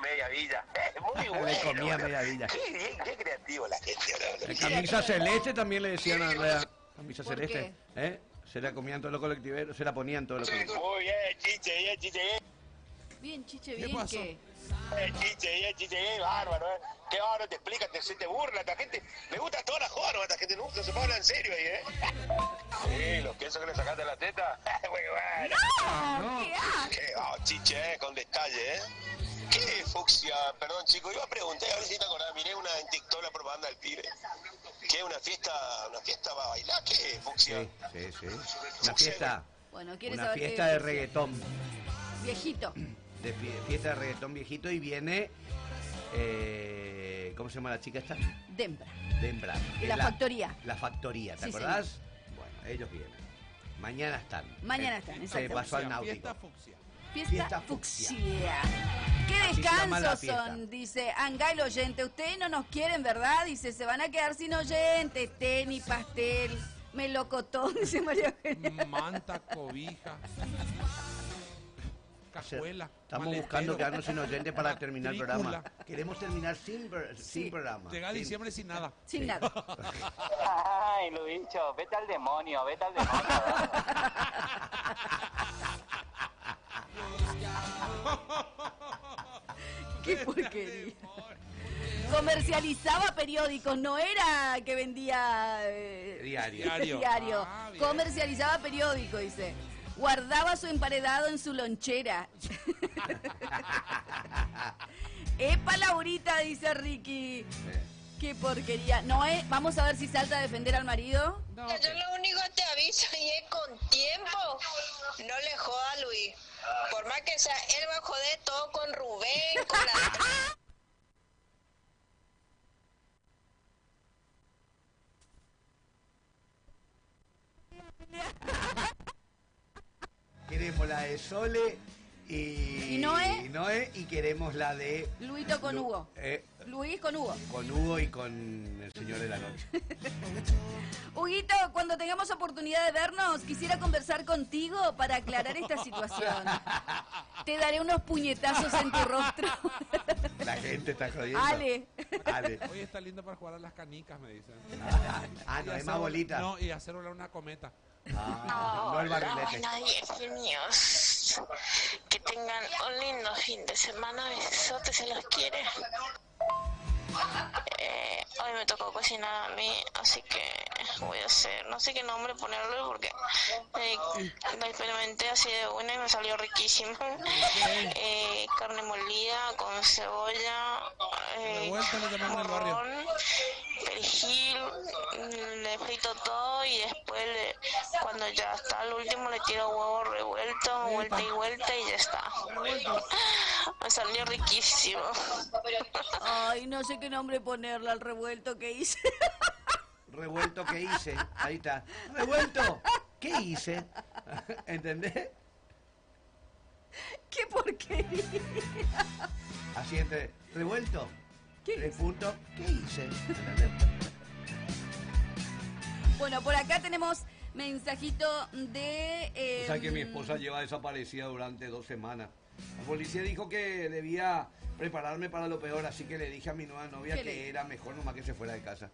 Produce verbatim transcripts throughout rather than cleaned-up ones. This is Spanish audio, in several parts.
media villa. Eh, muy bueno. Le comía media villa. Qué bien, qué creativo la gente. La camisa celeste también le decían a Andrea. Camisa ¿Por celeste. ¿Eh? Se la comían todos los colectiveros, se la ponían todos los colectiveros. Muy bien, chiche, bien, chiche, bien. Bien, Chiche, ¿Qué bien, pasó? ¿qué? Eh, chiche, bien, chiche, bien, bárbaro, eh. Qué bárbaro, te explica, te, se te burla, esta gente. Me gusta toda la joda, esta gente nunca se habla en serio ahí, eh. Sí, los quesos que le sacaste de la teta. Muy bueno. ¡No! ¿Qué haces? Qué oh, chiche, eh, con detalle, eh. ¿Qué fucsia? Perdón, chicos, iba a preguntar, a ver si te acordás, miré una en TikTok, la propaganda del Tigre. ¿Qué? ¿Una fiesta, una fiesta va a bailar? ¿Qué, fucsia? Sí, sí, sí. Una fiesta, Bueno, ¿quieres una saber qué fiesta de dice? reggaetón. Viejito. De fie- fiesta de reggaetón viejito y viene... Eh, ¿Cómo se llama la chica esta? Dembra. Dembra. De Es la factoría. La factoría, ¿te Sí, acordás? Bueno, ellos vienen. Mañana están. Mañana Eh, están, Se exacto. pasó al Fiesta náutico. fucsia. Fiesta, Fiesta fucsia. fucsia. Qué Así se llama la descansos fiesta. son, dice Angay el oyente. Ustedes no nos quieren, ¿verdad? Dice, se van a quedar sin oyentes. Té ni pastel. Melocotón, dice María Eugenia. Manta, cobija, cajuela. Estamos maletero, buscando quedarnos sin oyentes para terminar el programa. matrícula. Queremos terminar sin, ver- sin Sí. programa. Llega a Sin- diciembre sin nada. Sin nada. Ay, lo dicho, vete al demonio, vete al demonio. Qué porquería. Comercializaba periódicos, no era que vendía eh, Diario. Diario. diario. Ah, bien. Comercializaba periódico, dice. Guardaba su emparedado en su lonchera. Epa, Laurita, dice Ricky. Qué porquería. No, eh, vamos a ver si salta a defender al marido. No, Yo ok. lo único que te aviso y es con tiempo. No le joda a Luis. Por más que sea, él va a joder todo con Rubén, con la... Queremos la de Sole y, ¿Y Noé? y Noé, y queremos la de Luito con Lu- Hugo. eh, Luis con Hugo. con Hugo y con el señor de la noche. Huguito, cuando tengamos oportunidad de vernos, quisiera conversar contigo para aclarar esta situación. Te daré unos puñetazos en tu rostro. La gente está jodiendo. Ale. Ale. Hoy está lindo para jugar a las canicas, me dicen. Ah, Y no, es hacer más volar- bolita. No, y hacer volar una cometa. Ah, no el barrilete. Bueno, genios. Que tengan un lindo fin de semana. Besotes, se los quiere. Eh, hoy me tocó cocinar a mí, así que voy a hacer, no sé qué nombre ponerle porque eh, la experimenté así de buena y me salió riquísimo. Eh, carne molida con cebolla, eh, Revuelta le llamaron en el barrio. morrón, perejil, le frito todo y después le, cuando ya está al último le tiro huevo revuelto, vuelta y vuelta y ya está. Me salió riquísimo. Ay, no sé qué nombre ponerle al revuelto que hice. Revuelto que hice. Ahí está. Revuelto. ¿Qué hice? ¿Entendés? ¿Qué porquería? Así entre. Revuelto. ¿Qué Tres hice? puntos. ¿Qué hice? ¿Entendés? Bueno, por acá tenemos mensajito de... eh, O sea que mi esposa lleva desaparecida durante dos semanas. La policía dijo que debía prepararme para lo peor, así que le dije a mi nueva novia ¿Qué que le- era mejor nomás que se fuera de casa.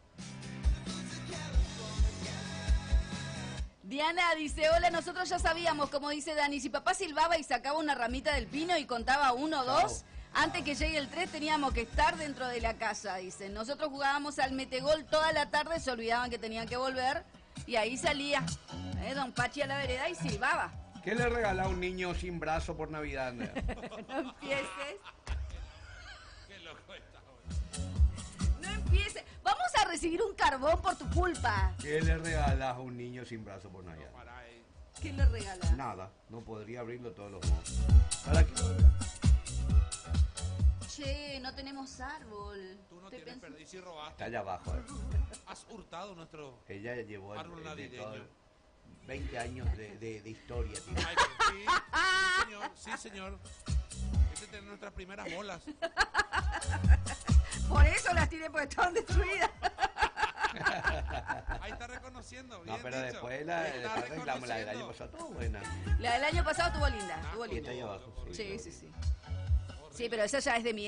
Diana dice, hola, nosotros ya sabíamos, como dice Dani, si papá silbaba y sacaba una ramita del pino y contaba uno o dos, antes que llegue el tres teníamos que estar dentro de la casa, dicen. Nosotros jugábamos al metegol toda la tarde, se olvidaban que tenían que volver y ahí salía eh, don Pachi a la vereda y silbaba. ¿Qué le regala a un niño sin brazo por Navidad? No empieces. Qué loco está. No empieces. Vamos a recibir un carbón por tu culpa. ¿Qué le regalas a un niño sin brazo por Navidad? Para ahí. ¿Qué le regalas? Nada, no podría abrirlo todos los modos. ¿Para qué? Che, no tenemos árbol. Tú no Estoy tienes pensando- perdiz y robaste. Está allá abajo. eh. Has hurtado nuestro... Ella llevó el, Árbol el de navideño. todo- veinte años de, de- de historia. Tiene. Ay, sí, sí, señor. Sí, señor. Este tiene nuestras primeras bolas. Por eso las tiré porque estaban destruidas. Ahí está reconociendo. No, Bien pero dicho. después la, Está después reclamamos la del año reconociendo. pasado. Todo buena. La del año pasado estuvo linda, estuvo Y está linda. ahí abajo. Sí, sí, sí. Sí, pero esa ya es de mi